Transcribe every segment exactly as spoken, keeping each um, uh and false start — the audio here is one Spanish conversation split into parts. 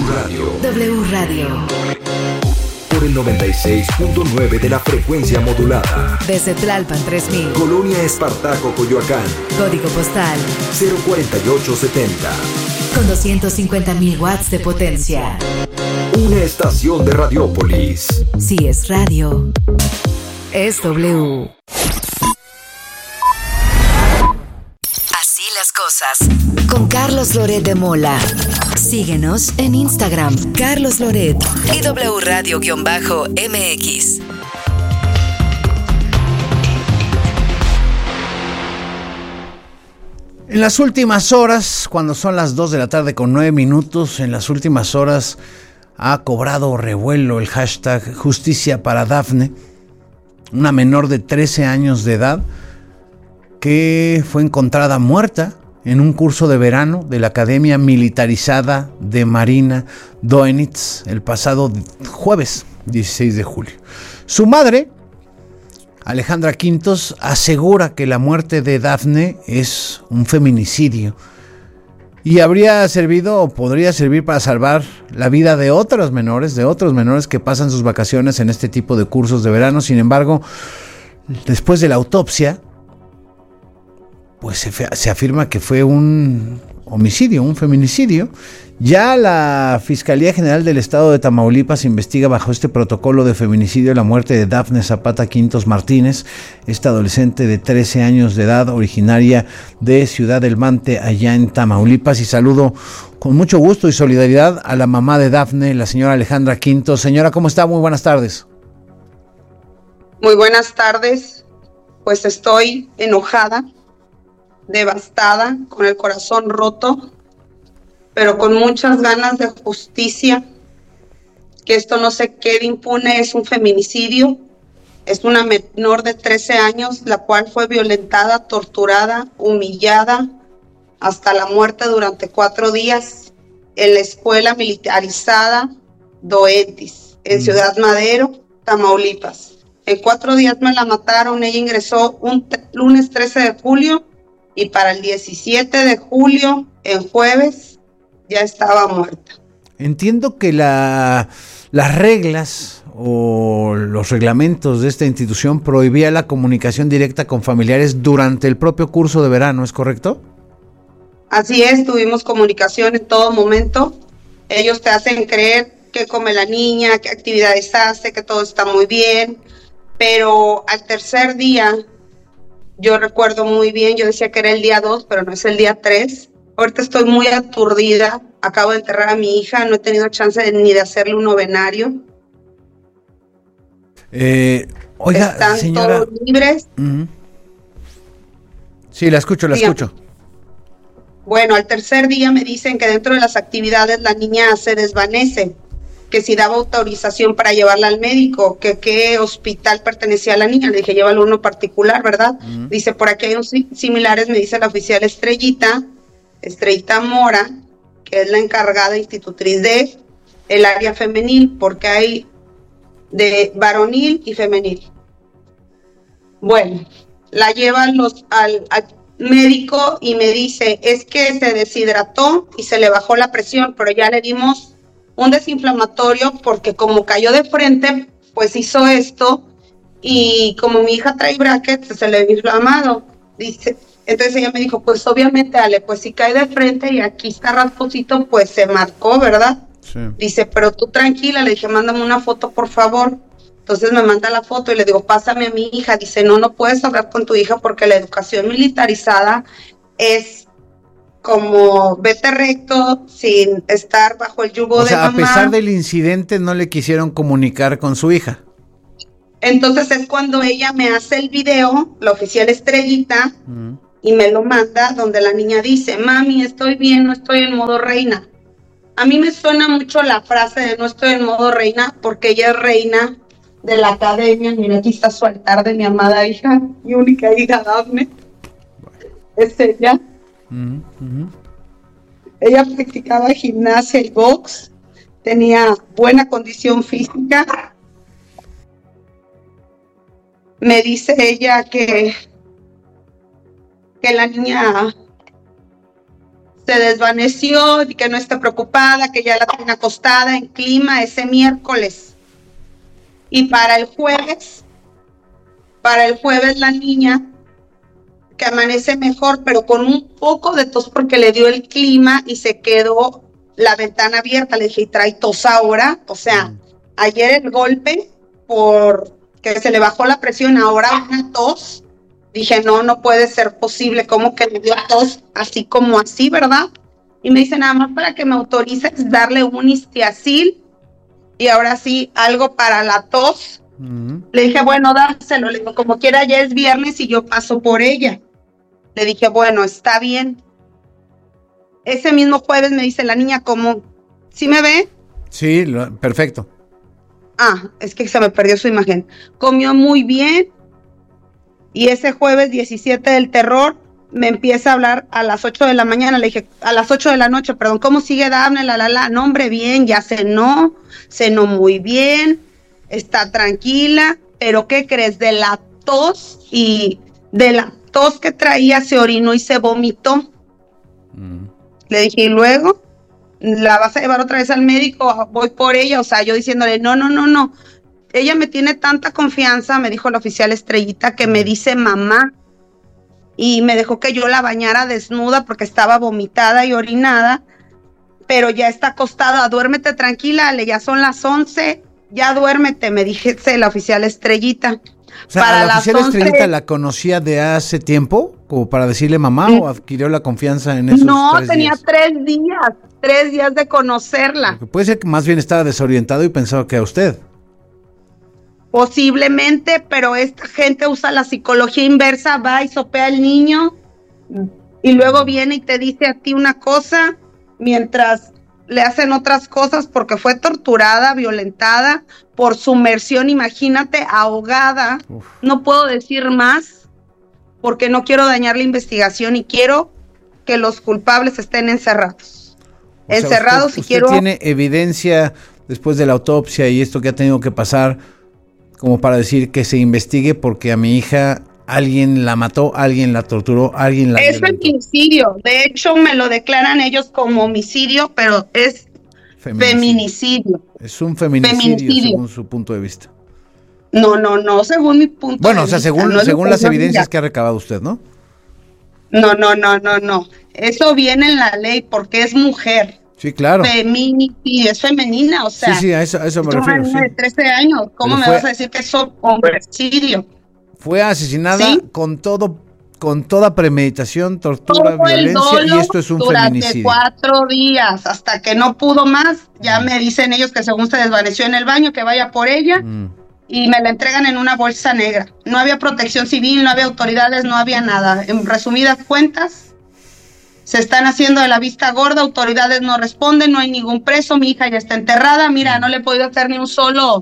Radio. W Radio. Por el noventa y seis punto nueve de la frecuencia modulada. Desde Tlalpan tres mil. Colonia Espartaco, Coyoacán. Código postal cero cuatro ocho siete cero. Con doscientos cincuenta mil watts de potencia. Una estación de Radiópolis. Si es radio, es W. Así las cosas. Con Carlos Loret de Mola. Síguenos en Instagram, Carlos Loret y W Radio-M X. En las últimas horas, cuando son las dos de la tarde con nueve minutos, en las últimas horas ha cobrado revuelo el hashtag Justicia para Dafne, una menor de trece años de edad que fue encontrada muerta en un curso de verano de la Academia Militarizada de Marina Doenitz el pasado jueves dieciséis de julio. Su madre, Alejandra Quintos, asegura que la muerte de Dafne es un feminicidio y habría servido o podría servir para salvar la vida de otros menores, de otros menores que pasan sus vacaciones en este tipo de cursos de verano. Sin embargo, después de la autopsia, pues se, se afirma que fue un homicidio, un feminicidio. Ya la Fiscalía General del Estado de Tamaulipas investiga bajo este protocolo de feminicidio la muerte de Dafne Zapata Quintos Martínez, esta adolescente de trece años de edad, originaria de Ciudad del Mante, allá en Tamaulipas. Y saludo con mucho gusto y solidaridad a la mamá de Dafne, la señora Alejandra Quintos. Señora, ¿cómo está? Muy buenas tardes. Muy buenas tardes. Pues estoy enojada, devastada, con el corazón roto, pero con muchas ganas de justicia, que esto no se quede impune. Es un feminicidio, es una menor de trece años, la cual fue violentada, torturada, humillada, hasta la muerte durante cuatro días en la escuela militarizada Doentis, en Ciudad Madero, Tamaulipas. En cuatro días me la mataron. Ella ingresó un t- lunes trece de julio y para el diecisiete de julio, en jueves, ya estaba muerta. Entiendo que la, las reglas o los reglamentos de esta institución prohibía la comunicación directa con familiares durante el propio curso de verano, ¿es correcto? Así es, tuvimos comunicación en todo momento. Ellos te hacen creer qué come la niña, qué actividades hace, que todo está muy bien, pero al tercer día, yo recuerdo muy bien, yo decía que era el día dos, pero no es el día tres. Ahorita estoy muy aturdida, acabo de enterrar a mi hija, no he tenido chance de, ni de hacerle un novenario. Eh, oiga, Están señora, todos libres. Uh-huh. Sí, la escucho, la Dígame. escucho. Bueno, al tercer día me dicen que dentro de las actividades la niña se desvanece, que si daba autorización para llevarla al médico, que qué hospital pertenecía a la niña. Le dije, llévalo uno particular, ¿verdad? Uh-huh. Dice, por aquí hay unos similares, me dice la oficial Estrellita, Estrellita Mora, que es la encargada institutriz de el área femenil, porque hay de varonil y femenil. Bueno, la llevan los, al, al médico y me dice, es que se deshidrató y se le bajó la presión, pero ya le dimos un desinflamatorio porque como cayó de frente, pues hizo esto, y como mi hija trae brackets, se le había inflamado. Dice, entonces ella me dijo, pues obviamente, Ale, pues si cae de frente y aquí está rasposito, pues se marcó, ¿verdad? Sí. Dice, pero tú tranquila. Le dije, mándame una foto, por favor. Entonces me manda la foto y le digo, pásame a mi hija. Dice, no, no puedes hablar con tu hija porque la educación militarizada es como vete recto sin estar bajo el yugo o de sea, mamá. A pesar del incidente no le quisieron comunicar con su hija. Entonces es cuando ella me hace el video, la oficial Estrellita, uh-huh. y me lo manda, donde la niña dice, mami, estoy bien, no estoy en modo reina. A mí me suena mucho la frase de no estoy en modo reina, porque ella es reina de la academia. Mira, aquí está su altar de mi amada hija, mi única hija Dafne. Es ella. Uh-huh. Uh-huh. Ella practicaba gimnasia y box, tenía buena condición física. Me dice ella que, que la niña se desvaneció, y que no esté preocupada, que ya la tiene acostada en clima ese miércoles. Y para el jueves, para el jueves la niña, que amanece mejor, pero con un poco de tos porque le dio el clima y se quedó la ventana abierta. Le dije, ¿y trae tos ahora? O sea, mm. ayer el golpe por que se le bajó la presión, ahora una tos. Dije, no, no puede ser posible, ¿cómo que le dio tos así como así, verdad? Y me dice, nada más para que me autorices darle un Histiazil y ahora sí, algo para la tos. Mm. Le dije, bueno, dáselo. Le digo, como quiera, ya es viernes y yo paso por ella. Le dije, bueno, está bien. Ese mismo jueves me dice la niña, ¿cómo? ¿Sí me ve? Sí, lo, perfecto. Ah, es que se me perdió su imagen. Comió muy bien. Y ese jueves diecisiete del terror me empieza a hablar a las ocho de la mañana. Le dije, a las ocho de la noche, perdón, ¿cómo sigue Dafne? La, la, la. No, hombre, bien, ya cenó. Cenó muy bien. Está tranquila. Pero ¿qué crees? De la tos y de la tos que traía se orinó y se vomitó. Mm. Le dije, ¿y luego? ¿La vas a llevar otra vez al médico? Voy por ella. O sea, yo diciéndole, no, no, no, no. Ella me tiene tanta confianza, me dijo la oficial Estrellita, que me dice mamá. Y me dejó que yo la bañara desnuda porque estaba vomitada y orinada. Pero ya está acostada, duérmete tranquila, Ale, ya son las once, ya duérmete, me dijese la oficial Estrellita. O sea, para ¿la oficial once... Estrellita la conocía de hace tiempo? ¿Como para decirle mamá mm. o adquirió la confianza en esos no, tres tenía días? tres días, tres días de conocerla. Porque puede ser que más bien estaba desorientado y pensaba que a usted. Posiblemente, pero esta gente usa la psicología inversa, va y sopea al niño y luego viene y te dice a ti una cosa mientras le hacen otras cosas porque fue torturada, violentada por sumersión, imagínate, ahogada. Uf. No puedo decir más porque no quiero dañar la investigación y quiero que los culpables estén encerrados. O sea, encerrados usted, y quiero... ¿Usted tiene evidencia después de la autopsia y esto que ha tenido que pasar como para decir que se investigue porque a mi hija alguien la mató, alguien la torturó, alguien la es feminicidio? De hecho, me lo declaran ellos como homicidio, pero es feminicidio. feminicidio. Es un feminicidio, feminicidio según su punto de vista. No, no, no, según mi punto bueno, de vista. Bueno, o sea, según, no según las evidencias ya. que ha recabado usted, ¿no? No, no, no, no, no. Eso viene en la ley porque es mujer. Sí, claro. Feminicidio, es femenina, o sea. Sí, sí, a eso, a eso me refiero. Sí. De trece años, ¿cómo Pero me fue, vas a decir que es homicidio? Fue asesinada ¿Sí? con todo, con toda premeditación, tortura, todo violencia, y esto es un durante feminicidio. Durante cuatro días, hasta que no pudo más, ya mm. me dicen ellos que según se desvaneció en el baño, que vaya por ella, mm. y me la entregan en una bolsa negra. No había protección civil, no había autoridades, no había nada. En resumidas cuentas, se están haciendo de la vista gorda, autoridades no responden, no hay ningún preso, mi hija ya está enterrada, mira, no le he podido hacer ni un solo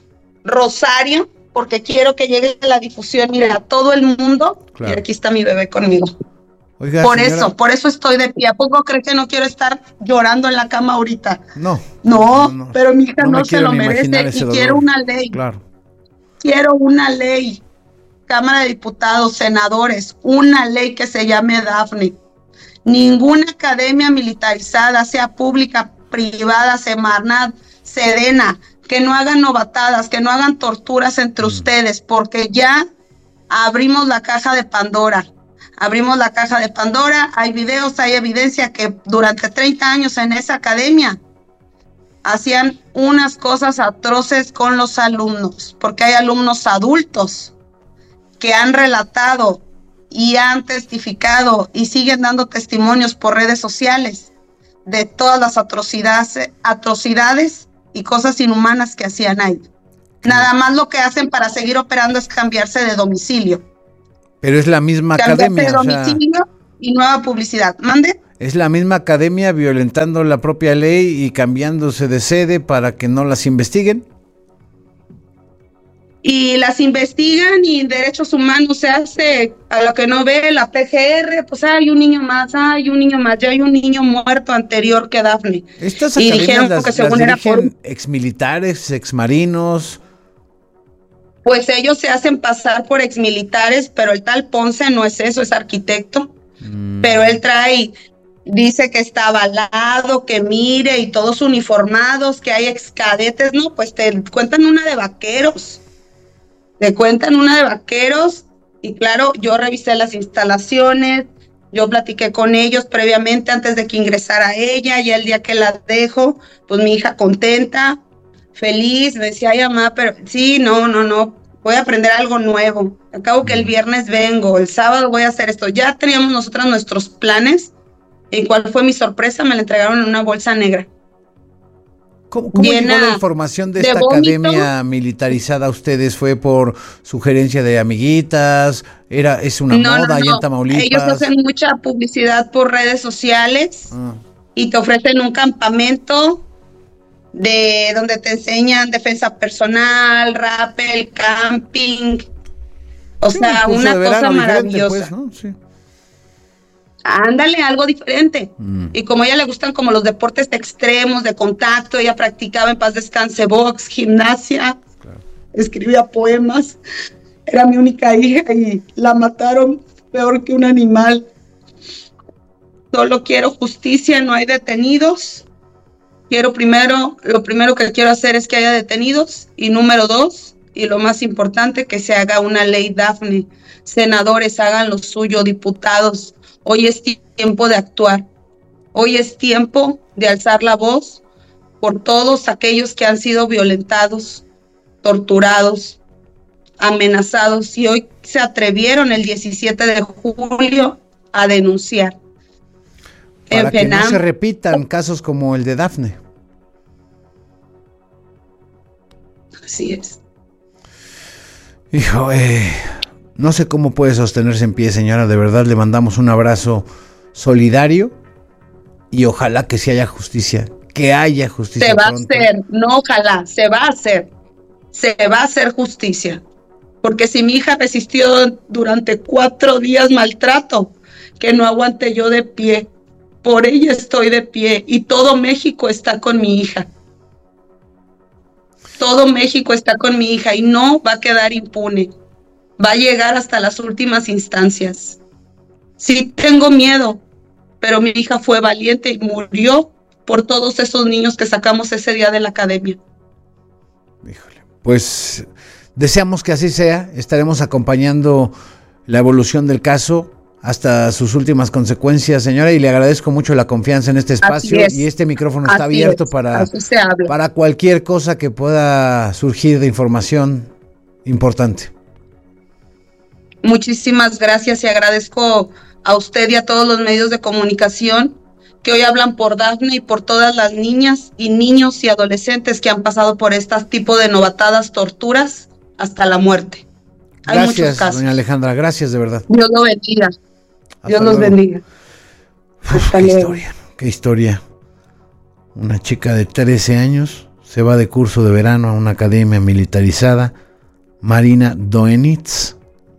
rosario, porque quiero que llegue la difusión, mira, a todo el mundo, claro. Y aquí está mi bebé conmigo. Oiga, por señora... eso, por eso estoy de pie. ¿A poco cree que no quiero estar llorando en la cama ahorita? No. No, no, no pero mi hija no, no se lo merece y dolor. Quiero una ley. Claro. Quiero una ley. Cámara de Diputados, senadores, una ley que se llame Dafne. Ninguna academia militarizada, sea pública, privada, Semarnat, Sedena, que no hagan novatadas, que no hagan torturas entre mm. ustedes, porque ya abrimos la caja de Pandora. Abrimos la caja de Pandora, hay videos, hay evidencia que durante treinta años en esa academia hacían unas cosas atroces con los alumnos, porque hay alumnos adultos que han relatado y han testificado y siguen dando testimonios por redes sociales de todas las atrocidades, atrocidades y cosas inhumanas que hacían ahí. Nada más lo que hacen para seguir operando es cambiarse de domicilio. Pero es la misma cambiarse academia. de domicilio o sea, y nueva publicidad. ¿Mande? Es la misma academia violentando la propia ley y cambiándose de sede para que no las investiguen. Y las investigan y en derechos humanos se hace a lo que no ve la P G R, pues hay un niño más, hay un niño más, ya hay un niño muerto anterior que Dafne. Estas y academias dijeron las, que según las era por... exmilitares, exmarinos. Pues ellos se hacen pasar por exmilitares, pero el tal Ponce no es eso, es arquitecto, mm. pero él trae dice que está avalado, que mire, y todos uniformados, que hay excadetes, no, pues te cuentan una de vaqueros, te cuentan una de vaqueros, y claro, yo revisé las instalaciones, yo platiqué con ellos previamente antes de que ingresara ella, y el día que la dejo, pues mi hija contenta, feliz, me decía, ay, mamá, pero sí, no, no, no, voy a aprender algo nuevo, acabo que el viernes vengo, el sábado voy a hacer esto, ya teníamos nosotras nuestros planes. ¿Y cuál fue mi sorpresa? Me la entregaron en una bolsa negra. ¿Cómo, cómo llegó la información de, de esta vómito. academia militarizada a ustedes? ¿Fue por sugerencia de amiguitas? ¿Era, ¿Es una no, moda no, allá no. en Tamaulipas? Ellos hacen mucha publicidad por redes sociales ah. y te ofrecen un campamento de donde te enseñan defensa personal, rappel, camping. O sí, sea, una cosa maravillosa. Pues, ¿no? Sí. Ándale, algo diferente. Mm. Y como a ella le gustan como los deportes extremos, de contacto, ella practicaba en paz descanse box, gimnasia, claro. escribía poemas. Era mi única hija y la mataron peor que un animal. Solo quiero justicia, no hay detenidos. Quiero primero, lo primero que quiero hacer es que haya detenidos. Y número dos, y lo más importante, que se haga una ley Dafne. Senadores hagan lo suyo, diputados. Hoy es tiempo de actuar, hoy es tiempo de alzar la voz por todos aquellos que han sido violentados, torturados, amenazados y hoy se atrevieron el diecisiete de julio a denunciar. Para en que Penam, no se repitan casos como el de Dafne. Así es. Hijo, eh... no sé cómo puede sostenerse en pie, señora. De verdad, le mandamos un abrazo solidario y ojalá que sí haya justicia, que haya justicia. Se va pronto. a hacer, no ojalá, se va a hacer, se va a hacer justicia. Porque si mi hija resistió durante cuatro días maltrato, que no aguante yo de pie, por ella estoy de pie y todo México está con mi hija. Todo México está con mi hija y no va a quedar impune. Va a llegar hasta las últimas instancias. Sí tengo miedo, pero mi hija fue valiente y murió por todos esos niños que sacamos ese día de la academia. Híjole, pues deseamos que así sea. Estaremos acompañando la evolución del caso hasta sus últimas consecuencias, señora, y le agradezco mucho la confianza en este espacio y este micrófono está así abierto es, para, para cualquier cosa que pueda surgir de información importante. Muchísimas gracias y agradezco a usted y a todos los medios de comunicación que hoy hablan por Dafne y por todas las niñas y niños y adolescentes que han pasado por este tipo de novatadas, torturas, hasta la muerte. Hay gracias, muchos casos. Doña Alejandra, gracias de verdad. Dios lo bendiga. Hasta Dios luego. Los bendiga. Uf, qué historia, qué historia. Una chica de trece años se va de curso de verano a una academia militarizada, Marina Doenitz,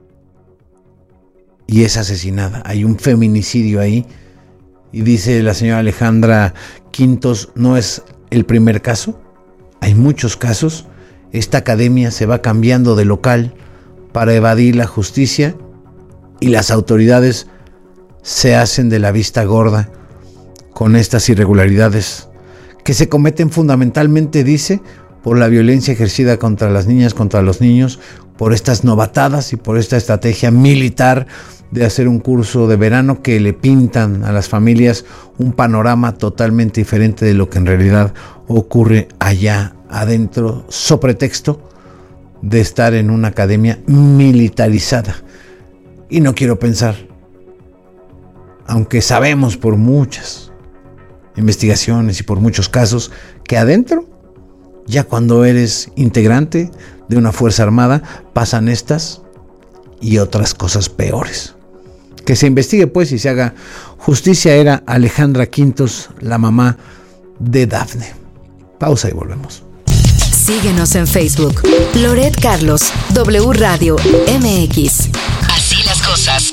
y es asesinada. Hay un feminicidio ahí. Y dice la señora Alejandra Quintos, no es el primer caso. Hay muchos casos. Esta academia se va cambiando de local para evadir la justicia y las autoridades se hacen de la vista gorda con estas irregularidades que se cometen fundamentalmente, dice, por la violencia ejercida contra las niñas, contra los niños, por estas novatadas y por esta estrategia militar de hacer un curso de verano que le pintan a las familias un panorama totalmente diferente de lo que en realidad ocurre allá adentro, so pretexto de estar en una academia militarizada. Y no quiero pensar, aunque sabemos por muchas investigaciones y por muchos casos, que adentro, ya cuando eres integrante de una fuerza armada, pasan estas y otras cosas peores. Que se investigue pues y se haga justicia. Era Alejandra Quintos, la mamá de Dafne. Pausa y volvemos. Síguenos en Facebook, Loret Carlos, W Radio M X. Así las cosas.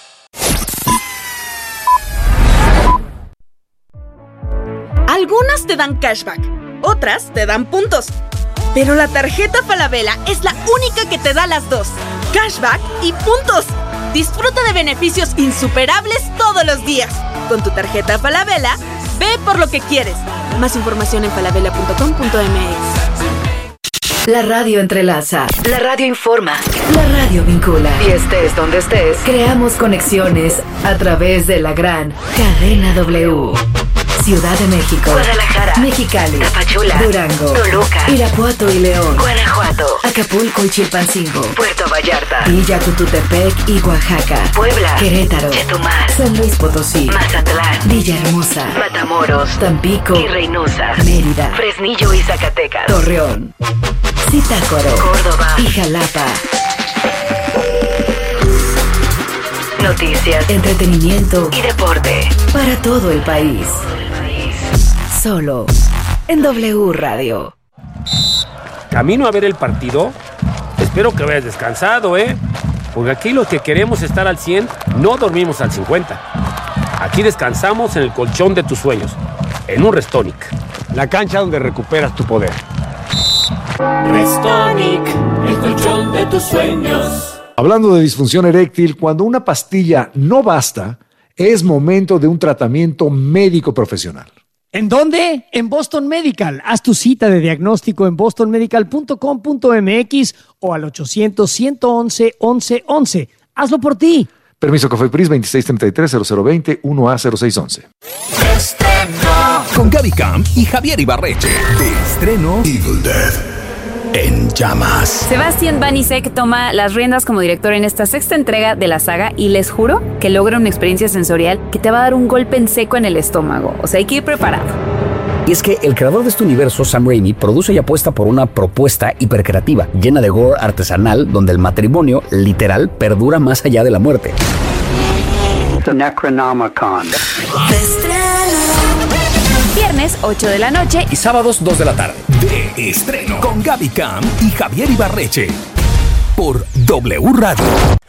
Algunas te dan cashback, otras te dan puntos. Pero la tarjeta Falabella es la única que te da las dos, cashback y puntos. Disfruta de beneficios insuperables todos los días. Con tu tarjeta Falabella, ve por lo que quieres. Más información en falabella punto com punto m x. La radio entrelaza, la radio informa, la radio vincula. Y estés donde estés, creamos conexiones a través de la gran cadena W. Ciudad de México, Guadalajara, Mexicali, Tapachula, Durango, Toluca, Irapuato y León, Guanajuato, Acapulco y Chilpancingo, Puerto Vallarta, Villa Cututepec y Oaxaca, Puebla, Querétaro, Chetumal, San Luis Potosí, Mazatlán, Villahermosa, Matamoros, Tampico y Reynosa, Mérida, Fresnillo y Zacatecas, Torreón, Zitácuaro, Córdoba y Jalapa. Noticias, entretenimiento y deporte para todo el país. Solo en W Radio. ¿Camino a ver el partido? Espero que vayas descansado, ¿eh? Porque aquí los que queremos estar al cien no dormimos al cincuenta. Aquí descansamos en el colchón de tus sueños, en un Restonic. La cancha donde recuperas tu poder. Restonic, el colchón de tus sueños. Hablando de disfunción eréctil, cuando una pastilla no basta, es momento de un tratamiento médico profesional. ¿En dónde? En Boston Medical. Haz tu cita de diagnóstico en boston medical punto com punto m x o al ochocientos, ciento once, once, once. Hazlo por ti. Permiso COFEPRIS veintiséis treinta y tres, cero cero veinte, uno A cero seis once. Estreno. Con Gaby Camp y Javier Ibarreche. De estreno Evil Dead en llamas. Sebastian Banisek toma las riendas como director en esta sexta entrega de la saga y les juro que logra una experiencia sensorial que te va a dar un golpe en seco en el estómago. O sea, hay que ir preparado. Y es que el creador de este universo, Sam Raimi, produce y apuesta por una propuesta hipercreativa, llena de gore artesanal, donde el matrimonio, literal, perdura más allá de la muerte. The Necronomicon. Viernes, ocho de la noche. Y sábados, dos de la tarde. De estreno. Con Gaby Camp y Javier Ibarreche. Por W Radio.